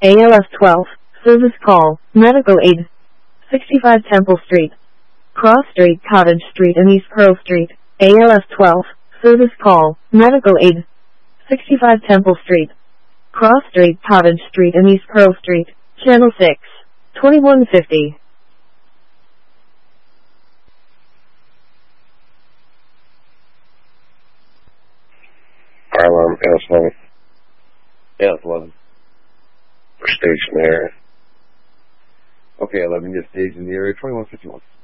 ALS 12, service call, medical aid. 65 Temple Street, Cross Street, Cottage Street and East Pearl Street. ALS 12, service call, medical aid. 65 Temple Street, Cross Street, Cottage Street and East Pearl Street. Channel 6, 2150. Fire alarm, ALS 11. ALS 11. For station there. Okay, 11, just staged in the area, 2151.